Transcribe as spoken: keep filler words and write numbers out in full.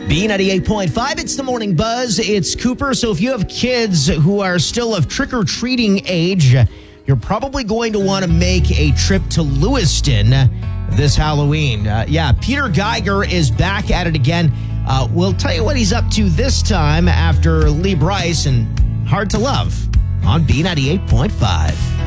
B ninety-eight point five, it's the Morning Buzz. It's Cooper. So if you have kids who are still of trick-or-treating age, you're probably going to want to make a trip to Lewiston this Halloween. Uh, yeah, Peter Geiger is back at it again. Uh, we'll tell you what he's up to this time after Lee Brice and Hard to Love on B ninety-eight point five.